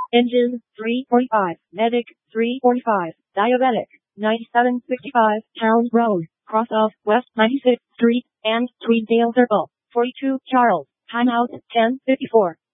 Engine 345, Medic 345, Diabetic 9765, Towns Road, cross of West 96th Street and Tweeddale Circle, 42 Charles, timeout 10:54.